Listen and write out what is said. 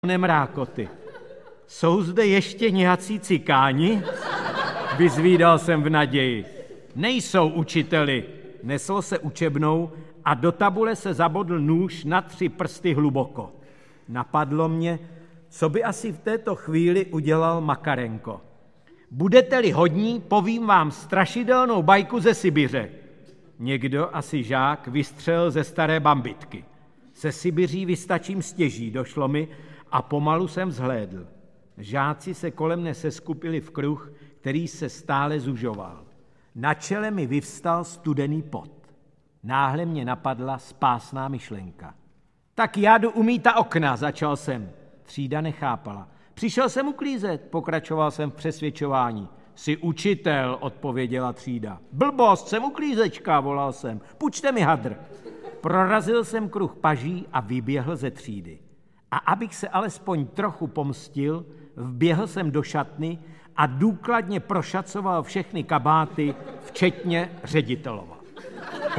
nemrákoty. Jsou zde ještě nějací cikáni? Vyzvídal jsem v naději. Nejsou, učiteli. Nesl se učebnou a do tabule se zabodl nůž na 3 prsty hluboko. Napadlo mě, co by asi v této chvíli udělal Makarenko. Budete-li hodní, povím vám strašidelnou bajku ze Sibiře. Někdo, asi žák, vystřelil ze staré bambitky. Se Sibiří vystačím stěží, došlo mi a pomalu jsem zhlédl. Žáci se kolem mne seskupili v kruh, který se stále zužoval. Na čele mi vyvstal studený pot. Náhle mě napadla spásná myšlenka. Tak já jdu umýta okna, začal jsem. Třída nechápala. Přišel jsem uklízet, pokračoval jsem v přesvědčování. Jsi učitel, odpověděla třída. Blbost, jsem uklízečka, volal jsem. Půjčte mi hadr. Prorazil jsem kruh paží a vyběhl ze třídy. A abych se alespoň trochu pomstil, vběhl jsem do šatny a důkladně prošacoval všechny kabáty, včetně ředitelova.